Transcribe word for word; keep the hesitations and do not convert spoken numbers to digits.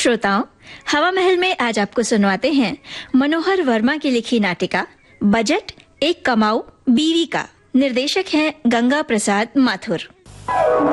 श्रोताओं, हवा महल में आज आपको सुनवाते हैं मनोहर वर्मा की लिखी नाटिका बजट एक कमाऊ बीवी का। निर्देशक हैं गंगा प्रसाद माथुर।